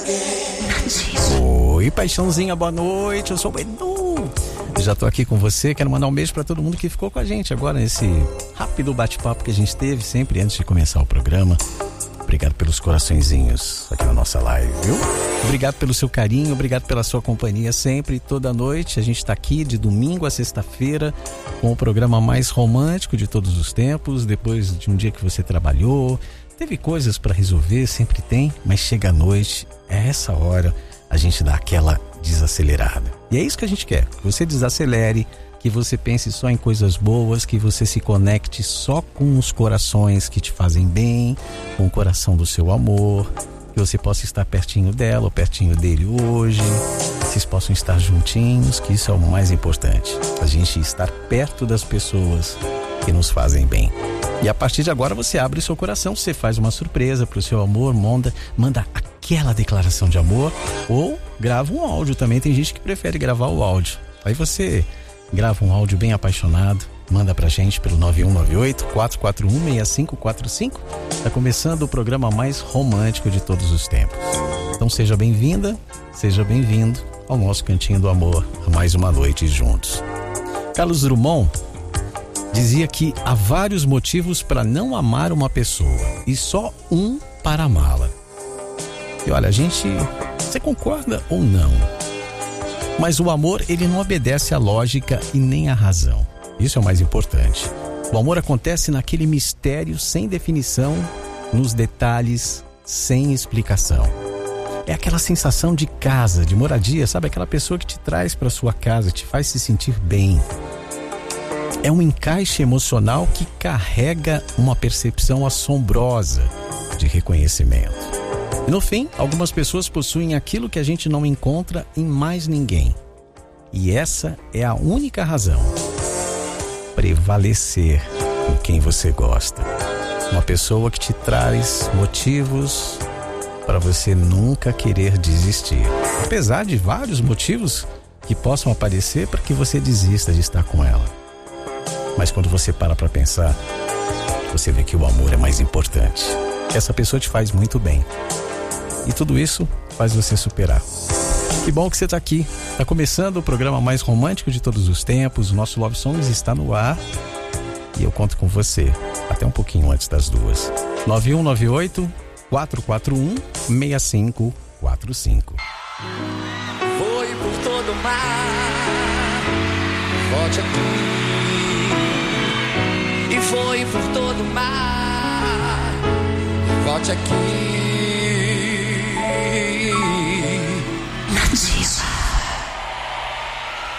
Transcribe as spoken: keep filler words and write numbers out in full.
Oi, paixãozinha, boa noite, eu sou o Edu. Eu já tô aqui com você, quero mandar um beijo pra todo mundo que ficou com a gente agora nesse rápido bate-papo que a gente teve sempre antes de começar o programa. Obrigado pelos coraçõezinhos aqui na nossa live, viu? Obrigado pelo seu carinho, obrigado pela sua companhia sempre, toda noite. A gente tá aqui de domingo a sexta-feira com o programa mais romântico de todos os tempos, depois de um dia que você trabalhou, teve coisas pra resolver, sempre tem, mas chega a noite, é essa hora a gente dá aquela desacelerada. E é isso que a gente quer, que você desacelere, que você pense só em coisas boas, que você se conecte só com os corações que te fazem bem, com o coração do seu amor, que você possa estar pertinho dela ou pertinho dele hoje, que vocês possam estar juntinhos, que isso é o mais importante, a gente estar perto das pessoas que nos fazem bem. E a partir de agora você abre o seu coração, você faz uma surpresa pro seu amor, manda, manda aquela declaração de amor ou grava um áudio também, tem gente que prefere gravar o áudio. Aí você grava um áudio bem apaixonado, manda pra gente pelo nove um nove oito, quatro quatro um, seis cinco quatro cinco. Tá começando o programa mais romântico de todos os tempos. Então seja bem-vinda, seja bem-vindo ao nosso Cantinho do Amor, a mais uma noite juntos. Carlos Drummond dizia que há vários motivos para não amar uma pessoa e só um para amá-la. E olha, a gente, você concorda ou não? Mas o amor, ele não obedece à lógica e nem à razão. Isso é o mais importante. O amor acontece naquele mistério sem definição, nos detalhes sem explicação. É aquela sensação de casa, de moradia, sabe? Aquela pessoa que te traz para sua casa, te faz se sentir bem. É um encaixe emocional que carrega uma percepção assombrosa de reconhecimento. E no fim, algumas pessoas possuem aquilo que a gente não encontra em mais ninguém. E essa é a única razão: prevalecer com quem você gosta. Uma pessoa que te traz motivos para você nunca querer desistir. Apesar de vários motivos que possam aparecer para que você desista de estar com ela. Mas quando você para para pensar, você vê que o amor é mais importante. Essa pessoa te faz muito bem. E tudo isso faz você superar. Que bom que você está aqui. Está começando o programa mais romântico de todos os tempos. O nosso Love Songs está no ar. E eu conto com você até um pouquinho antes das duas. nove um nove oito, quatro quatro um, seis cinco quatro cinco. Foi por todo o mar, volte aqui. E foi por todo o mar, volte aqui.